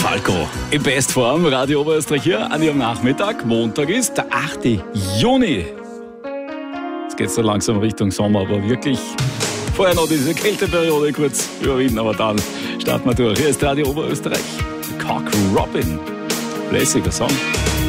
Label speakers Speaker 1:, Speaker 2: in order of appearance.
Speaker 1: Falco in Bestform, Radio Oberösterreich hier an Ihrem Nachmittag. Montag ist der 8. Juni. Jetzt geht es so langsam Richtung Sommer, aber wirklich vorher noch diese Kälteperiode kurz überwinden, aber dann starten wir durch. Hier ist Radio Oberösterreich, Cock Robin. Lässiger Song.